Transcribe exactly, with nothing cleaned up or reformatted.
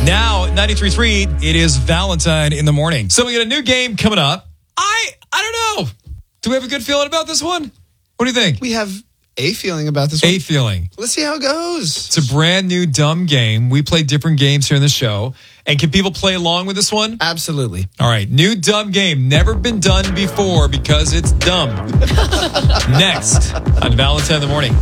Now, ninety-three point three, it is Valentine in the morning. So we got a new game coming up. I I don't know. Do we have a good feeling about this one? What do you think? We have a feeling about this one. A feeling. Let's see how it goes. It's a brand new dumb game. We play different games here in the show. And can people play along with this one? Absolutely. All right. New dumb game. Never been done before because it's dumb. Next on Valentine in the morning.